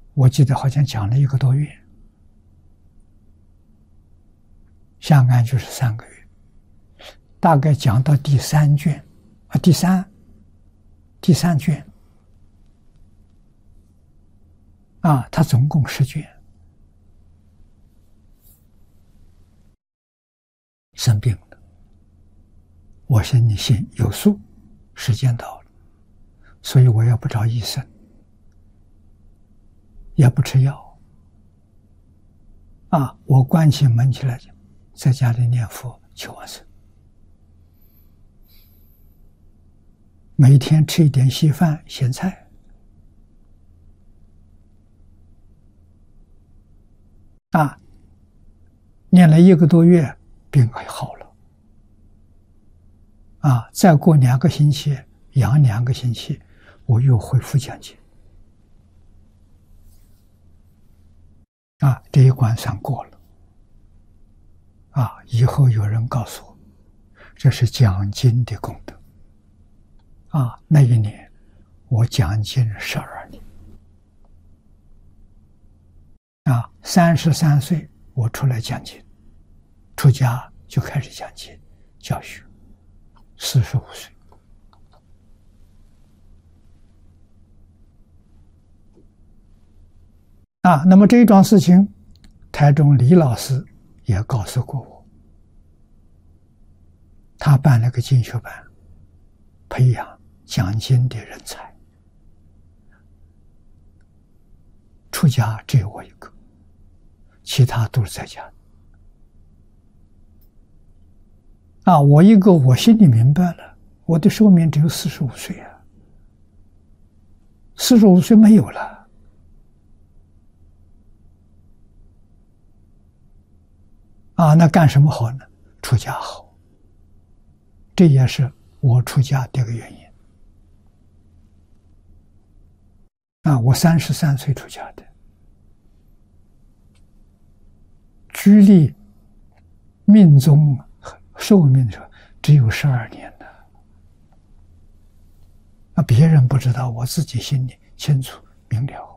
我记得好像讲了1个多月，相安就是3个月，大概讲到第3卷第三卷它总共10卷。生病了，我心里有数，时间到了，所以我也不找医生，也不吃药，我关起门去了，在家里念佛求往生，每天吃一点稀饭咸菜，念了1个多月，病好了，再过2个星期，养2个星期，我又恢复讲经，这一关算过了，以后有人告诉我，这是讲经的功德，那一年我讲经12年，33岁我出来讲经，出家就开始讲经教学，45岁。那么这一桩事情，台中李老师也告诉过我，他办了个进修班，培养讲经的人才，出家只有我一个，其他都是在家。我一个，我心里明白了，我的寿命只有45岁45岁没有了。那干什么好呢？出家好，这也是我出家的一个原因。我33岁出家的，距离命中寿命的时候只有12年呢。别人不知道，我自己心里清楚明了。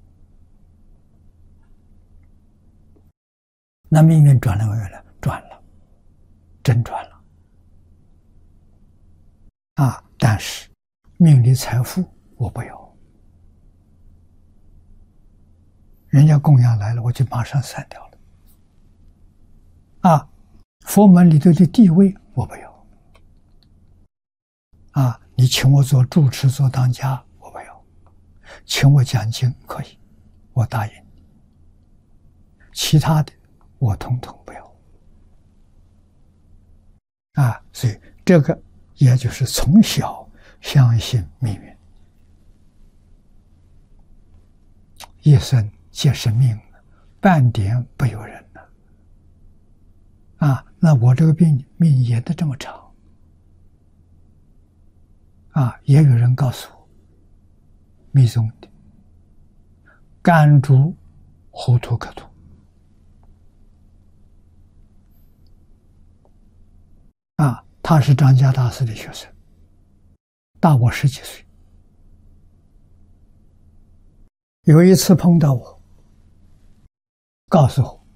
那命运转了没有呢？转了，真转了。但是命里财富我不要，人家供养来了，我就马上散掉了。佛门里头的地位我不要，你请我做住持做当家我不要，请我讲经可以，我答应你，其他的我统统不要。所以这个也就是从小相信命运，一生皆是命，半点不由人那我这个命延得这么长，也有人告诉我，密宗的甘珠糊涂可图，他是张家大师的学生，大我10几岁。有一次碰到我，告诉我，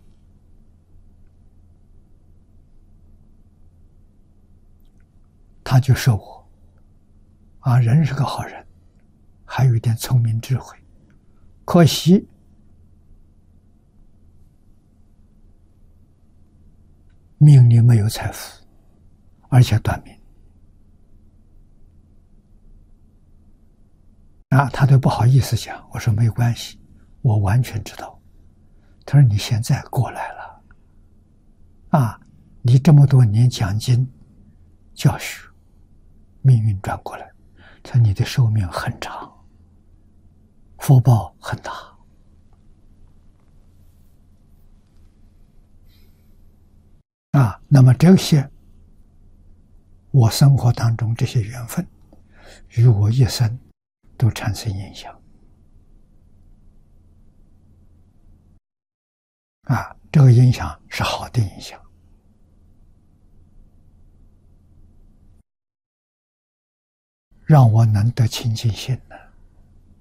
他就说我人是个好人，还有一点聪明智慧，可惜命里没有财富，而且短命。他都不好意思讲，我说没有关系，我完全知道。他说你现在过来了，你这么多年讲经教学，命运转过来，他说你的寿命很长，福报很大。那么这些我生活当中这些缘分，与我一生都产生影响。这个影响是好的影响，让我能得清净心呢。